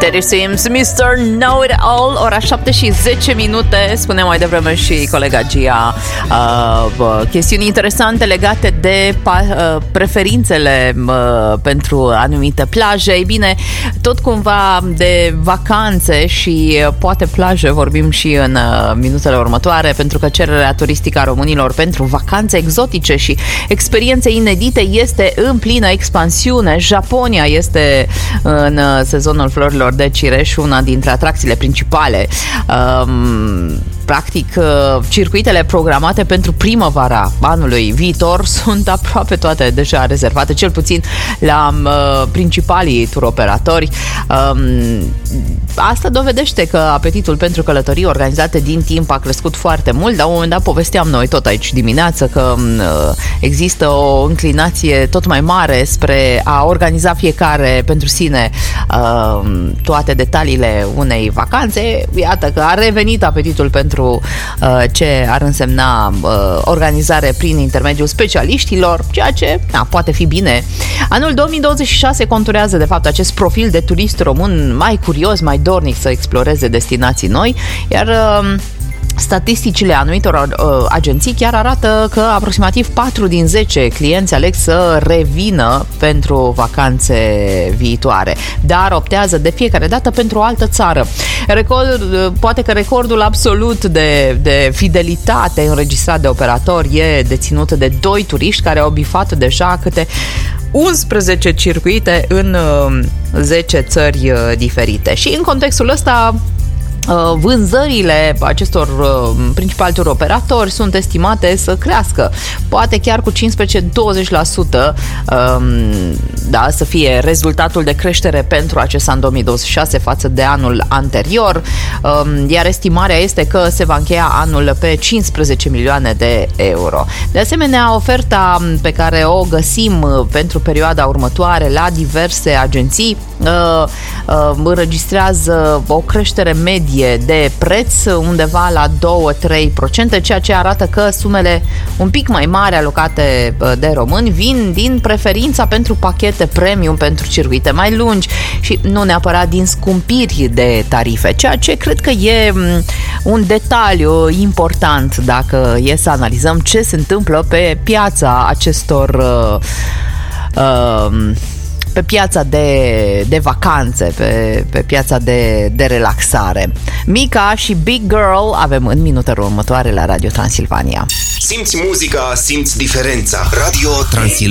Teddy Swims, Mr. Know-It-All, ora 7:10. Spunea mai devreme și colega Gia chestiuni interesante legate de preferințele pentru anumite plaje. Ei bine, tot cumva de vacanțe și poate plaje vorbim și în minutele următoare, pentru că cererea turistică a românilor pentru vacanțe exotice și experiențe inedite este în plină expansiune. Japonia este în sezonul florilor de cireș una dintre atracțiile principale. Practic, circuitele programate pentru primăvara anului viitor sunt aproape toate deja rezervate, cel puțin la principalii turoperatori. Asta dovedește că apetitul pentru călătorii organizate din timp a crescut foarte mult. La un moment dat povesteam noi tot aici dimineață că există o înclinație tot mai mare spre a organiza fiecare pentru sine toate detaliile unei vacanțe. Iată că a revenit apetitul pentru ce ar însemna organizare prin intermediul specialiștilor, ceea ce poate fi bine. Anul 2026 conturează de fapt acest profil de turist român mai curios, mai dornic să exploreze destinații noi, iar statisticile anumitor agenții chiar arată că aproximativ 4 din 10 clienți aleg să revină pentru vacanțe viitoare, dar optează de fiecare dată pentru o altă țară. Poate că recordul absolut de fidelitate înregistrat de operatori e deținut de 2 turiști care au bifat deja câte 11 circuite în 10 țări diferite. Și în contextul ăsta, vânzările acestor principali tur operatori sunt estimate să crească, poate chiar cu 15-20%, să fie rezultatul de creștere pentru acest an 2026 față de anul anterior, iar estimarea este că se va încheia anul pe 15 milioane de euro. De asemenea, oferta pe care o găsim pentru perioada următoare la diverse agenții înregistrează o creștere medie de preț undeva la 2-3%, ceea ce arată că sumele un pic mai mari alocate de români vin din preferința pentru pachete premium, pentru circuite mai lungi și nu neapărat din scumpiri de tarife, ceea ce cred că e un detaliu important dacă e să analizăm ce se întâmplă pe piața acestor pe piața de vacanțe, pe piața de relaxare. Mika și Big Girl avem în minutele următoare la Radio Transilvania. Simți muzica, simți diferența. Radio Transilvania.